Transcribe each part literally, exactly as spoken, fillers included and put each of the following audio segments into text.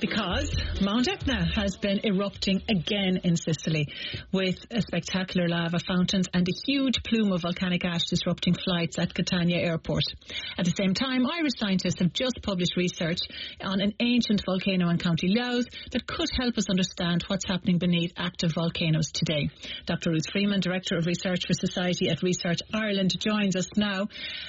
Because Mount Etna has been erupting again in Sicily with a spectacular lava fountains and a huge plume of volcanic ash disrupting flights at Catania Airport. At the same time, Irish scientists have just published research on an ancient volcano in County Louth that could help us understand what's happening beneath active volcanoes today. Doctor Ruth Freeman, Director of Research for Society at Research Ireland, joins us now.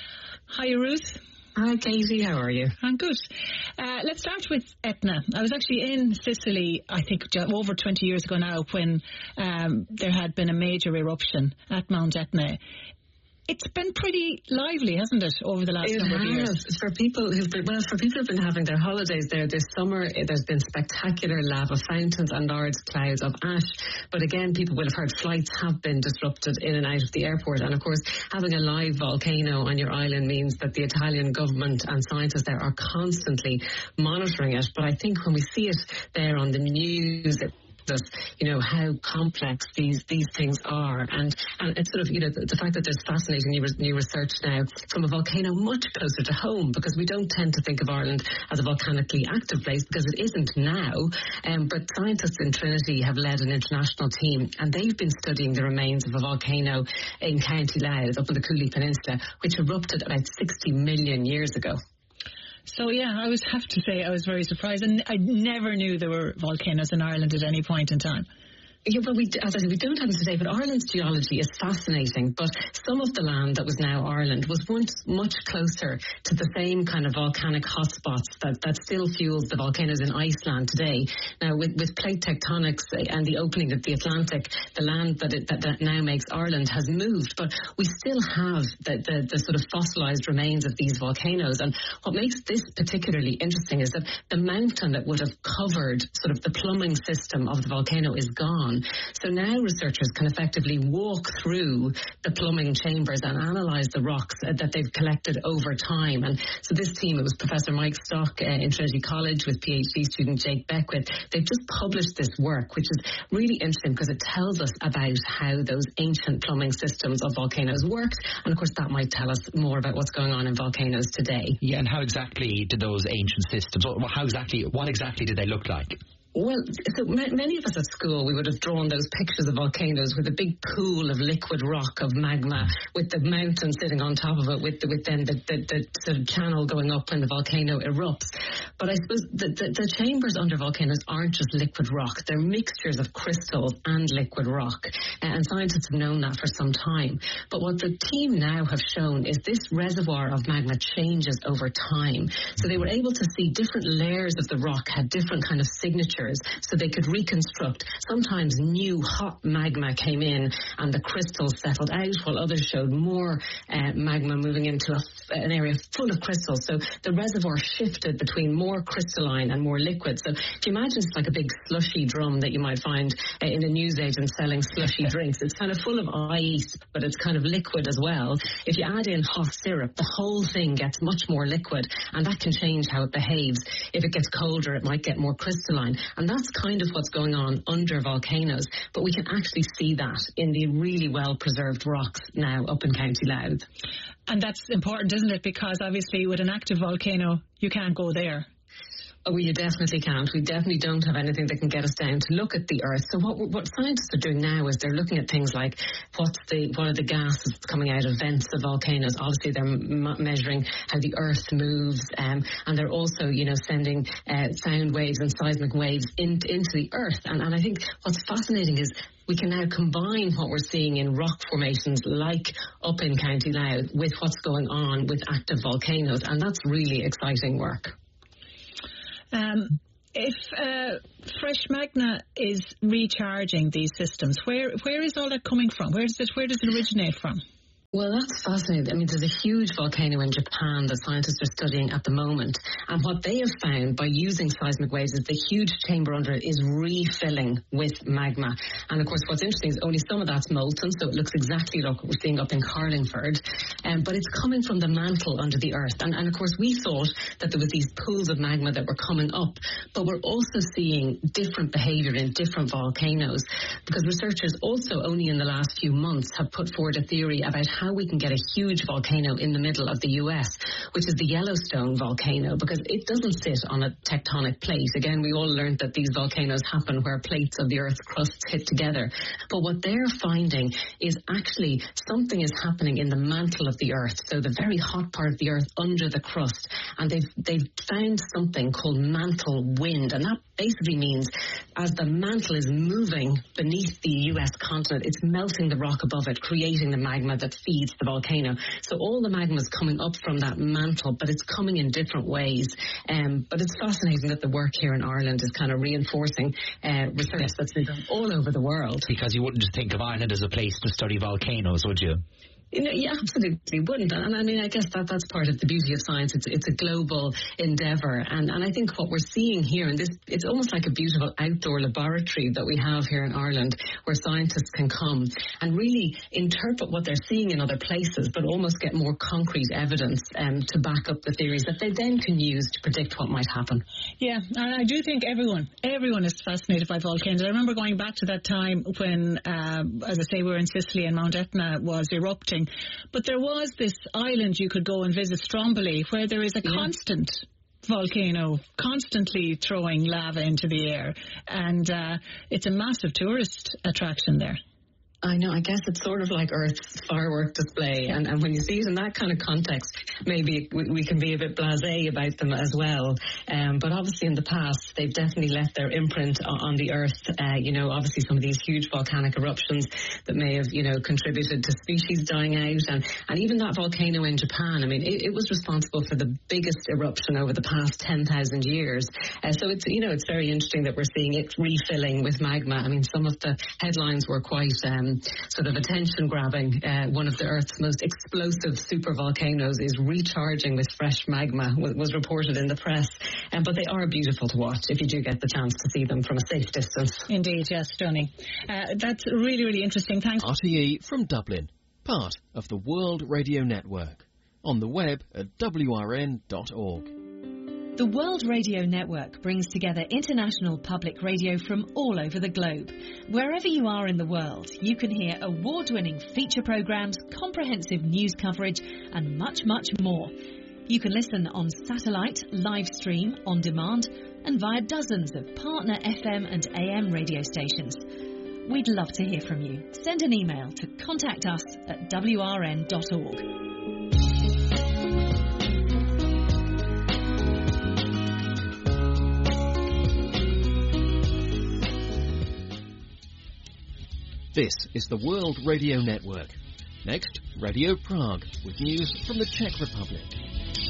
Hi, Ruth. Hi, Katie. How are you? I'm good. Uh, let's start with Etna. I was actually in Sicily, I think, over twenty years ago now, when um, there had been a major eruption at Mount Etna. It's been pretty lively, hasn't it, over the last it number has. of years? For people who've been, well, for people who've been having their holidays there this summer, there's been spectacular lava fountains and large clouds of ash. But again, people will have heard flights have been disrupted in and out of the airport. And of course, having a live volcano on your island means that the Italian government and scientists there are constantly monitoring it. But I think when we see it there on the news, it us, you know, how complex these these things are, and and it's sort of, you know, the, the fact that there's fascinating new, new research now from a volcano much closer to home, because we don't tend to think of Ireland as a volcanically active place, because it isn't now. Um, but scientists in Trinity have led an international team, and they've been studying the remains of a volcano in County Louth up on the Cooley Peninsula, which erupted about sixty million years ago. So, yeah, I was have to say I was very surprised. And I never knew there were volcanoes in Ireland at any point in time. Yeah, well, we, as I said, we don't have them today, but Ireland's geology is fascinating. But some of the land that was now Ireland was once much closer to the same kind of volcanic hotspots that, that still fuels the volcanoes in Iceland today. Now, with, with plate tectonics and the opening of the Atlantic, the land that, it, that, that now makes Ireland has moved. But we still have the, the, the sort of fossilized remains of these volcanoes. And what makes this particularly interesting is that the mountain that would have covered sort of the plumbing system of the volcano is gone. So now researchers can effectively walk through the plumbing chambers and analyse the rocks that they've collected over time. And so this team, it was Professor Mike Stock uh, in Trinity College with PhD student Jake Beckwith. They've just published this work, which is really interesting because it tells us about how those ancient plumbing systems of volcanoes worked. And of course, that might tell us more about what's going on in volcanoes today. Yeah, and how exactly did those ancient systems, how exactly, what exactly did they look like? Well, so ma- many of us at school, we would have drawn those pictures of volcanoes with a big pool of liquid rock, of magma, with the mountain sitting on top of it, with the, with then the, the, the sort of channel going up when the volcano erupts. But I suppose the, the, the chambers under volcanoes aren't just liquid rock. They're mixtures of crystals and liquid rock. And scientists have known that for some time. But what the team now have shown is this reservoir of magma changes over time. So they were able to see different layers of the rock had different kind of signatures, so they could reconstruct. Sometimes new hot magma came in and the crystals settled out, while others showed more uh, magma moving into a, an area full of crystals. So the reservoir shifted between more crystalline and more liquid. So if you imagine it's like a big slushy drum that you might find uh, in a newsagent selling slushy drinks. It's kind of full of ice, but it's kind of liquid as well. If you add in hot syrup, the whole thing gets much more liquid, and that can change how it behaves. If it gets colder, it might get more crystalline. And that's kind of what's going on under volcanoes. But we can actually see that in the really well-preserved rocks now up in County Louth. And that's important, isn't it? Because obviously with an active volcano, you can't go there. Oh, you definitely can't. We definitely don't have anything that can get us down to look at the Earth. So what what scientists are doing now is they're looking at things like what's the what are the gases coming out of vents of volcanoes. Obviously, they're m- measuring how the Earth moves, um, and they're also, you know, sending uh, sound waves and seismic waves in, into the Earth. And, and I think what's fascinating is we can now combine what we're seeing in rock formations like up in County Louth with what's going on with active volcanoes, and that's really exciting work. Um, if uh, fresh magma is recharging these systems, where where is all that coming from? Where does it where does it originate from? Well, that's fascinating. I mean, there's a huge volcano in Japan that scientists are studying at the moment. And what they have found by using seismic waves is the huge chamber under it is refilling with magma. And of course, what's interesting is only some of that's molten, so it looks exactly like what we're seeing up in Carlingford. Um, but it's coming from the mantle under the Earth. And, and of course, we thought that there was these pools of magma that were coming up. But we're also seeing different behavior in different volcanoes, because researchers also only in the last few months have put forward a theory about how how we can get a huge volcano in the middle of the U S, which is the Yellowstone volcano, because it doesn't sit on a tectonic plate. Again, we all learned that these volcanoes happen where plates of the Earth's crust hit together. But what they're finding is actually something is happening in the mantle of the Earth, so the very hot part of the Earth under the crust. And they've, they've found something called mantle wind, and that basically means as the mantle is moving beneath the U S continent, it's melting the rock above it, creating the magma that feeds the volcano. So all the magma is coming up from that mantle, but it's coming in different ways. Um, but it's fascinating that the work here in Ireland is kind of reinforcing uh, research that's been done all over the world. Because you wouldn't just think of Ireland as a place to study volcanoes, would you? You know, you absolutely wouldn't. And I mean, I guess that that's part of the beauty of science. It's it's a global endeavour. And, and I think what we're seeing here, and this, it's almost like a beautiful outdoor laboratory that we have here in Ireland, where scientists can come and really interpret what they're seeing in other places, but almost get more concrete evidence um, to back up the theories that they then can use to predict what might happen. Yeah, and I do think everyone, everyone is fascinated by volcanoes. I remember going back to that time when, uh, as I say, we were in Sicily and Mount Etna was erupting. But there was this island you could go and visit, Stromboli, where there is a yeah. constant volcano constantly throwing lava into the air. And uh, it's a massive tourist attraction there. I know, I guess it's sort of like Earth's firework display, and, and when you see it in that kind of context, maybe we, we can be a bit blasé about them as well. Um, but obviously in the past, they've definitely left their imprint on, on the Earth. Uh, you know, obviously some of these huge volcanic eruptions that may have, you know, contributed to species dying out, and, and even that volcano in Japan, I mean, it, it was responsible for the biggest eruption over the past ten thousand years. Uh, so it's, you know, it's very interesting that we're seeing it refilling with magma. I mean, some of the headlines were quite um, sort of attention-grabbing. Uh, one of the Earth's most explosive supervolcanoes is recharging with fresh magma, w- was reported in the press. Um, but they are beautiful to watch if you do get the chance to see them from a safe distance. Indeed, yes, stunning. Uh, that's really, really interesting. Thanks. R T E from Dublin, part of the World Radio Network. On the web at w r n dot org. The World Radio Network brings together international public radio from all over the globe. Wherever you are in the world, you can hear award-winning feature programmes, comprehensive news coverage and much, much more. You can listen on satellite, live stream, on demand and via dozens of partner F M and A M radio stations. We'd love to hear from you. Send an email to contact us at w r n dot org. This is the World Radio Network. Next, Radio Prague with news from the Czech Republic.